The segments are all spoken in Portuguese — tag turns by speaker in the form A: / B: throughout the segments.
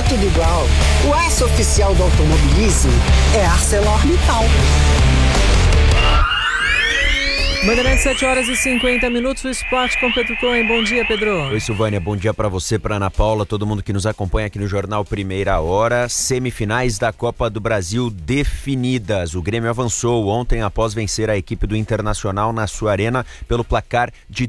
A: tudo igual. O aço oficial do automobilismo é ArcelorMittal.
B: Bandeirantes, 7h50, o esporte com Pedro Cohen. Bom dia, Pedro.
C: Oi, Silvânia, bom dia pra você, pra Ana Paula, todo mundo que nos acompanha aqui no Jornal Primeira Hora. Semifinais da Copa do Brasil definidas. O Grêmio avançou ontem após vencer a equipe do Internacional na sua arena pelo placar de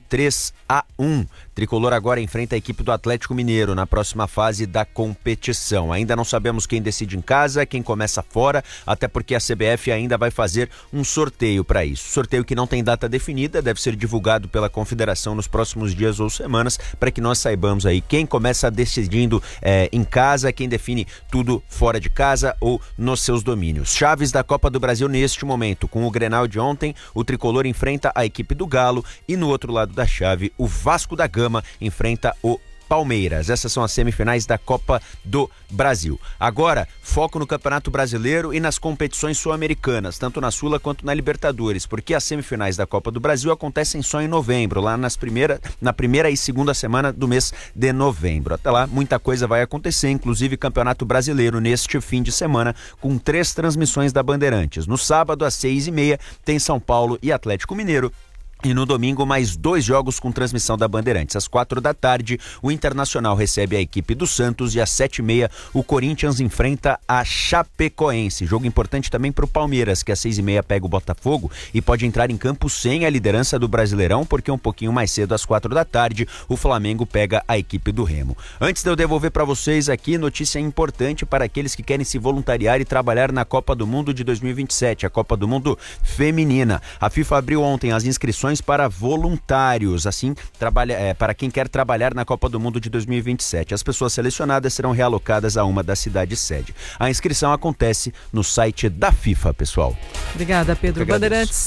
C: 3-1. Tricolor agora enfrenta a equipe do Atlético Mineiro na próxima fase da competição. Ainda não sabemos quem decide em casa, quem começa fora, até porque a CBF ainda vai fazer um sorteio para isso. Sorteio que não tem data definida, deve ser divulgado pela Confederação nos próximos dias ou semanas, para que nós saibamos aí quem começa decidindo em casa, quem define tudo fora de casa ou nos seus domínios. Chaves da Copa do Brasil neste momento, com o Grenal de ontem, o Tricolor enfrenta a equipe do Galo e no outro lado da chave, o Vasco da Gama enfrenta o Palmeiras. Essas são as semifinais da Copa do Brasil. Agora, foco no Campeonato Brasileiro e nas competições sul-americanas, tanto na Sula quanto na Libertadores, porque as semifinais da Copa do Brasil acontecem só em novembro, lá na primeira e segunda semana do mês de novembro. Até lá, muita coisa vai acontecer, inclusive Campeonato Brasileiro neste fim de semana, com 3 transmissões da Bandeirantes. No sábado, às 6h30, tem São Paulo e Atlético Mineiro. E no domingo, mais 2 jogos com transmissão da Bandeirantes. Às 4h, o Internacional recebe a equipe do Santos e às 7h30, o Corinthians enfrenta a Chapecoense. Jogo importante também para o Palmeiras, que às 6h30 pega o Botafogo e pode entrar em campo sem a liderança do Brasileirão, porque um pouquinho mais cedo, às 4h, o Flamengo pega a equipe do Remo. Antes de eu devolver para vocês aqui, notícia importante para aqueles que querem se voluntariar e trabalhar na Copa do Mundo de 2027, a Copa do Mundo Feminina. A FIFA abriu ontem as inscrições para voluntários, assim, para quem quer trabalhar na Copa do Mundo de 2027. As pessoas selecionadas serão realocadas a uma das cidades sede. A inscrição acontece no site da FIFA, pessoal.
B: Obrigada, Pedro. Bandeirantes,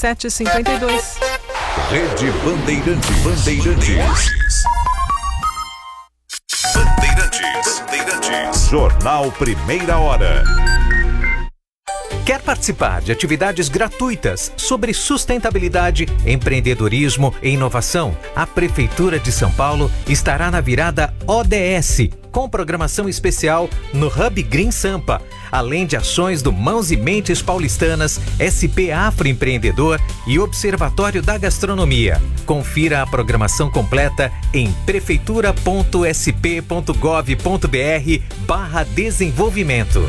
B: 7h52.
D: Rede Bandeirantes. Jornal Primeira Hora.
E: Quer participar de atividades gratuitas sobre sustentabilidade, empreendedorismo e inovação? A Prefeitura de São Paulo estará na virada ODS, com programação especial no Hub Green Sampa, além de ações do Mãos e Mentes Paulistanas, SP Afroempreendedor e Observatório da Gastronomia. Confira a programação completa em prefeitura.sp.gov.br/desenvolvimento.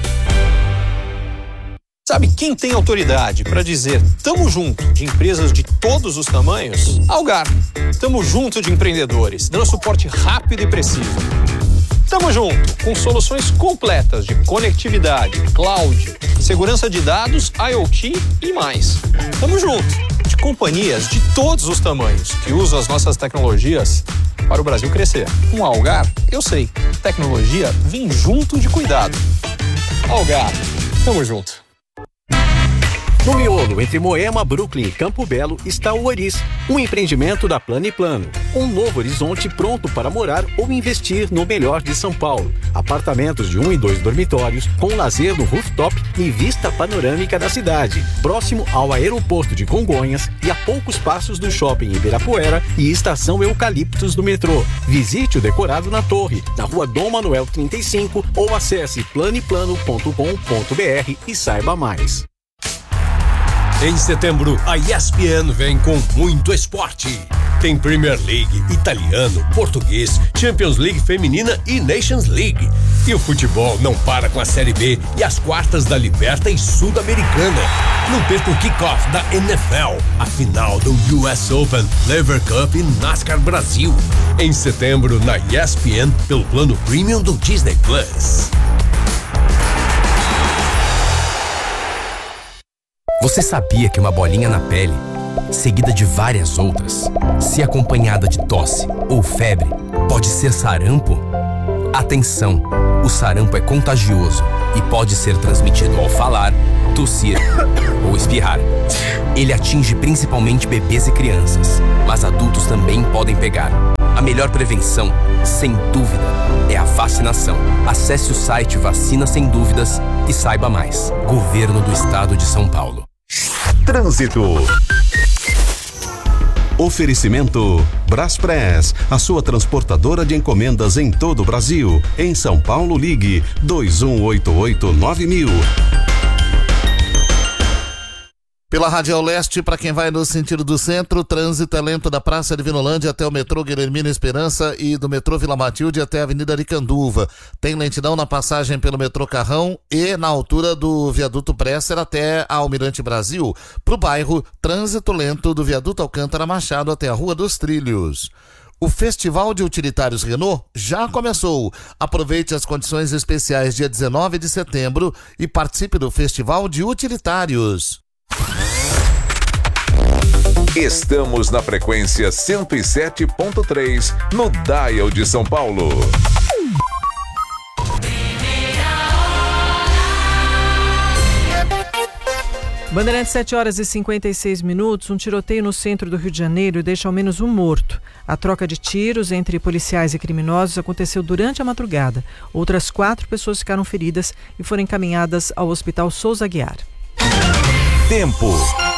F: Sabe quem tem autoridade para dizer tamo junto de empresas de todos os tamanhos? Algar. Tamo junto de empreendedores, dando suporte rápido e preciso. Tamo junto com soluções completas de conectividade, cloud, segurança de dados, IoT e mais. Tamo junto de companhias de todos os tamanhos que usam as nossas tecnologias para o Brasil crescer. Com a Algar, eu sei, tecnologia vem junto de cuidado. Algar, tamo junto.
G: No miolo, entre Moema, Brooklyn e Campo Belo, está o Oris, um empreendimento da Plano e Plano. Um novo horizonte pronto para morar ou investir no melhor de São Paulo. Apartamentos de 1 e 2 dormitórios, com lazer no rooftop e vista panorâmica da cidade. Próximo ao aeroporto de Congonhas e a poucos passos do shopping Ibirapuera e estação Eucaliptos do metrô. Visite o decorado na Torre, na rua Dom Manuel 35 ou acesse planeplano.com.br e saiba mais.
H: Em setembro, a ESPN vem com muito esporte. Tem Premier League, italiano, português, Champions League feminina e Nations League. E o futebol não para com a Série B e as quartas da Liberta e Sul-Americana. Não perca o kickoff da NFL, a final do US Open, Lever Cup e NASCAR Brasil. Em setembro, na ESPN, pelo plano Premium do Disney Plus.
I: Você sabia que uma bolinha na pele, seguida de várias outras, se acompanhada de tosse ou febre, pode ser sarampo? Atenção! O sarampo é contagioso e pode ser transmitido ao falar, tossir ou espirrar. Ele atinge principalmente bebês e crianças, mas adultos também podem pegar. A melhor prevenção, sem dúvida, é a vacinação. Acesse o site Vacina Sem Dúvidas e saiba mais. Governo do Estado de São Paulo.
D: Trânsito.
J: Oferecimento Braspress, a sua transportadora de encomendas em todo o Brasil. Em São Paulo, ligue 2188-9000.
K: Pela Radial Leste, para quem vai no sentido do centro, trânsito é lento da Praça de Vinolândia até o metrô Guilhermina Esperança e do metrô Vila Matilde até a Avenida Aricanduva. Tem lentidão na passagem pelo metrô Carrão e na altura do viaduto Presser até a Almirante Brasil. Para o bairro, trânsito lento do viaduto Alcântara Machado até a Rua dos Trilhos. O Festival de Utilitários Renault já começou. Aproveite as condições especiais dia 19 de setembro e participe do Festival de Utilitários.
D: Estamos na frequência 107.3 no Dial de São Paulo.
B: Bandeirantes, 7h56. Um tiroteio no centro do Rio de Janeiro deixa ao menos um morto. A troca de tiros entre policiais e criminosos aconteceu durante a madrugada. Outras 4 pessoas ficaram feridas e foram encaminhadas ao Hospital Souza Aguiar.
D: Tempo.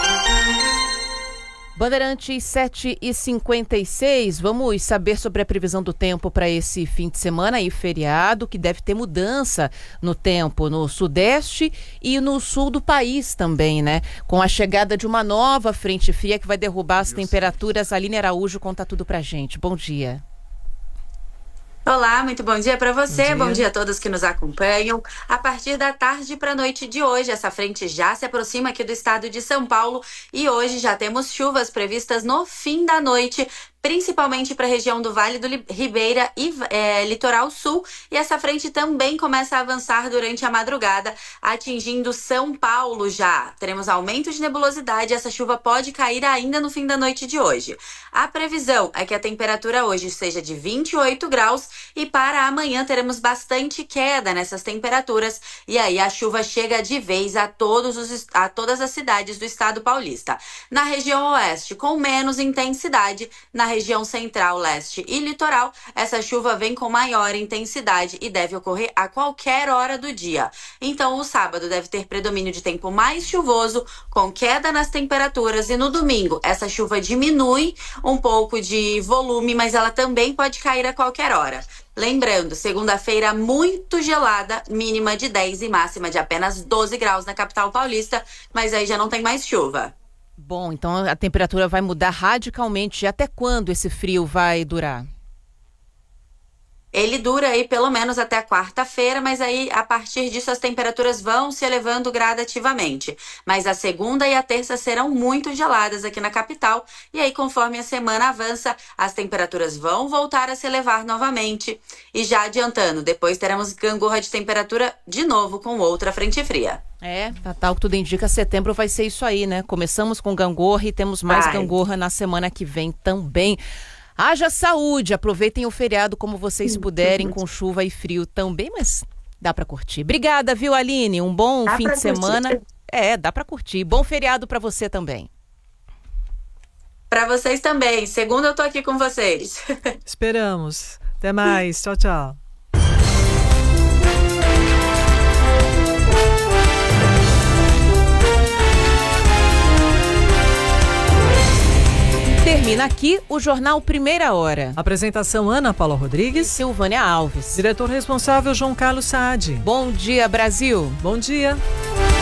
L: Bandeirantes, 7h56. Vamos saber sobre a previsão do tempo para esse fim de semana e feriado, que deve ter mudança no tempo no sudeste e no sul do país também, né? Com a chegada de uma nova frente fria que vai derrubar as temperaturas. A Aline Araújo conta tudo pra gente. Bom dia.
M: Olá, muito bom dia para você, bom dia a todos que nos acompanham. A partir da tarde para a noite de hoje, essa frente já se aproxima aqui do estado de São Paulo e hoje já temos chuvas previstas no fim da noite, principalmente para a região do Vale do Ribeira e Litoral Sul. E essa frente também começa a avançar durante a madrugada, atingindo São Paulo já. Teremos aumento de nebulosidade e essa chuva pode cair ainda no fim da noite de hoje. A previsão é que a temperatura hoje seja de 28 graus e para amanhã teremos bastante queda nessas temperaturas. E aí a chuva chega de vez a todas as cidades do estado paulista. Na região oeste, com menos intensidade, na região central, leste e litoral, essa chuva vem com maior intensidade e deve ocorrer a qualquer hora do dia. Então, o sábado deve ter predomínio de tempo mais chuvoso, com queda nas temperaturas, e no domingo essa chuva diminui um pouco de volume, mas ela também pode cair a qualquer hora. Lembrando, segunda-feira muito gelada, mínima de 10 e máxima de apenas 12 graus na capital paulista, mas aí já não tem mais chuva.
L: Bom, então a temperatura vai mudar radicalmente. Até quando esse frio vai durar?
M: Ele dura aí pelo menos até a quarta-feira, mas aí a partir disso as temperaturas vão se elevando gradativamente. Mas a segunda e a terça serão muito geladas aqui na capital e aí conforme a semana avança, as temperaturas vão voltar a se elevar novamente. E já adiantando, depois teremos gangorra de temperatura de novo com outra frente fria.
L: Tal que tudo indica, setembro vai ser isso aí, né? Começamos com gangorra e temos mais gangorra na semana que vem também. Haja saúde, aproveitem o feriado como vocês puderem, com chuva e frio também, mas dá pra curtir. Obrigada, viu, Aline? Um bom fim de semana. Dá pra curtir. Bom feriado pra você também.
M: Pra vocês também. Segunda eu tô aqui com vocês.
B: Esperamos. Até mais. Tchau, tchau.
L: Termina aqui o Jornal Primeira Hora.
B: Apresentação Ana Paula Rodrigues.
L: Silvânia Alves.
B: Diretor responsável João Carlos Saad.
L: Bom dia, Brasil.
B: Bom dia.